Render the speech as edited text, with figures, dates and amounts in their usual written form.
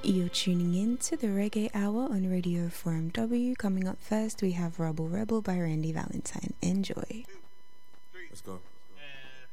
You're tuning in to the Reggae Hour on Radio Forum W. Coming up first, we have Rebel Rebel by Randy Valentine. Enjoy. Let's go.